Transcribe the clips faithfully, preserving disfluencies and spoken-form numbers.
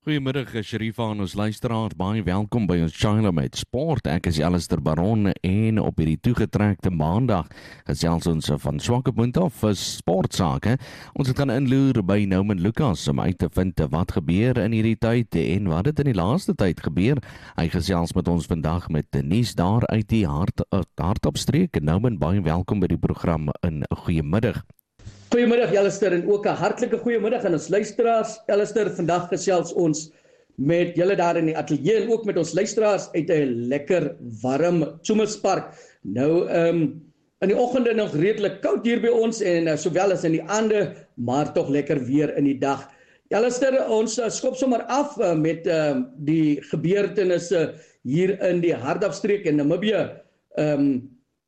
Goeiemiddag, Sharifa en ons luisteraars. Baie welkom by ons China met Sport. Ek is Alistair Baron en op hierdie toegetrekte maandag gesels ons van swakke punt af vir sportsake. Ons gaan inloer by Nouman Lucas om uit te vind wat gebeur in hierdie tyd en wat het in die laaste tyd gebeur. Hy gesels met ons vandag met die nuus daar uit die hart, hartopstreek. Nouman, baie welkom by die program in Goeiemiddag. Goeiemiddag Alistair en ook 'n hartlike goeiemiddag aan ons luisteraars. Alistair, vandag gesels ons met julle daar in die ateljee en ook met ons luisteraars uit 'n lekker warm Tsomerspark. Nou ehm um, in die oggende nog redelik koud hier by ons en uh, sowel as in die aande, maar tog lekker weer in die dag. Alistair, ons uh, skop sommer af uh, met uh, die gebeurtenisse hier in die Hardapstreek in Namibië. Ehm um,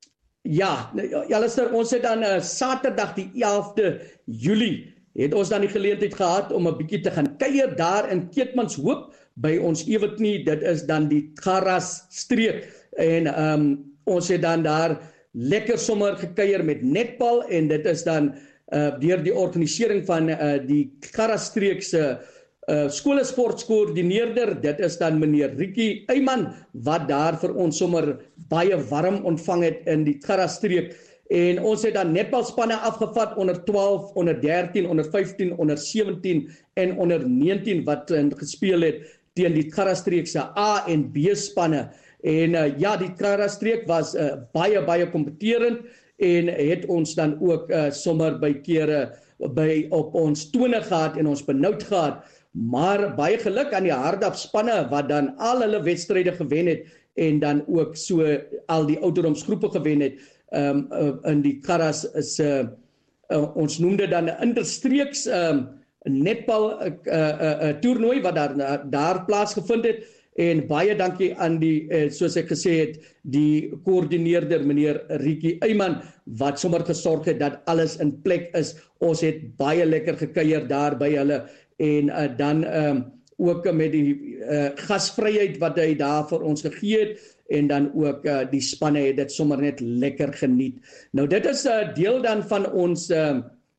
Ja, ja, luister, ons het dan uh, Saterdag die elfde Julie het ons dan die geleentheid gehad om 'n bietjie te gaan kuier daar in Keetmanshoop by ons Ewetnie. Dit is dan die Garas streek en um, ons het dan daar lekker sommer gekuier met netbal en dit is dan uh, deur die organisering van uh, die Garas streek se Uh, skole sportskoördineerder, dit is dan meneer Rietjie Eyman, wat daar vir ons sommer baie warm ontvang het in die Garastreek. En ons het dan netbalspanne afgevat onder twaalf, onder dertien, onder vyftien, onder sewentien en onder negentien wat uh, gespeel het teen die Garastreek se A en B spanne. En uh, ja, die Garastreek was uh, baie baie kompeterend en het ons dan ook uh, sommer by kere by op ons tone gehad en ons benoud gehad. Maar baie geluk aan die Hardap spanne wat dan al hulle wedstryde gewen het en dan ook so al die ouderdomsgroepe gewen het. Um, uh, in die Garas is uh, uh, ons noem dit dan 'n interstreeks um, netbal uh, uh, uh, toernooi wat daar uh, daar plaasgevind het. En baie dankie aan die uh, soos ek gesê het, die koördineerder meneer Rietjie Eyman wat sommer gesorg het dat alles in plek is. Ons het baie lekker gekuier daar by hulle. En uh, dan um, ook met die uh, gasvryheid wat hy daar vir ons gegee het en dan ook uh, die spanne het dit sommer net lekker geniet. Nou dit is 'n uh, deel dan van ons uh,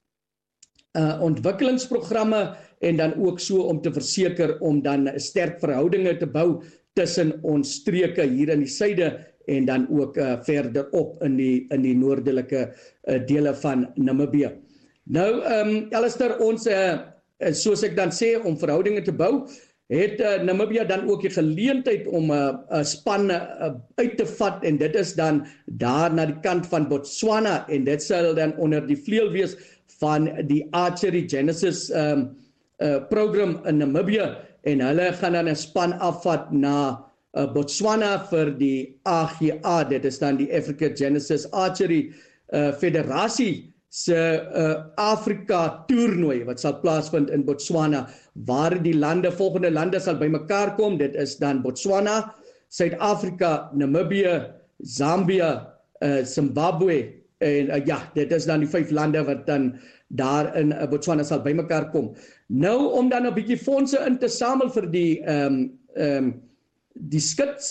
uh, ontwikkelingsprogramme en dan ook so om te verseker om dan sterk verhoudinge te bou tussen ons streke hier in die suide en dan ook uh, verder op in die in die noordelike uh, dele van Namibië. Nou um, Alistair, ons uh, soos ek dan sê, om verhoudinge te bou, het uh, Namibië dan ook die geleentheid om 'n uh, uh, span uh, uit te vat en dit is dan daar na die kant van Botswana en dit sal dan onder die vleuel wees van die Archery Genesis um, uh, program in Namibië en hulle gaan dan 'n span afvat na uh, Botswana vir die A G A, dit is dan die Africa Genesis Archery uh, Federasie se uh, Afrika toernooi wat sal plaasvind in Botswana, waar die lande, volgende lande sal bymekaar kom. Dit is dan Botswana, Suid-Afrika, Namibië, Zambia, uh, Zimbabwe en uh, ja, dit is dan die vyf lande wat dan daar in uh, Botswana sal bymekaar kom. Nou om dan 'n bietjie fondse in te samel vir die um, um, die skits